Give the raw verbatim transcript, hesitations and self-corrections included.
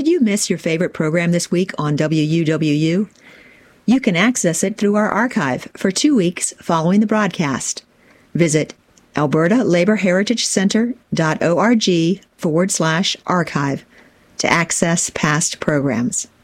Did you miss your favorite program this week on W U W U? You can access it through our archive for two weeks following the broadcast. Visit alberta labor heritage center dot org forward slash archive to access past programs.